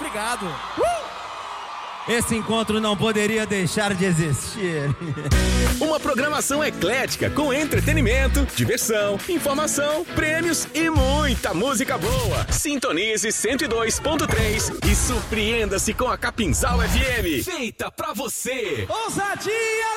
obrigado. Esse encontro não poderia deixar de existir. Uma programação eclética com entretenimento, diversão, informação, prêmios e muita música boa. Sintonize 102.3 e surpreenda-se com a Capinzal FM. Feita pra você. Ousadia!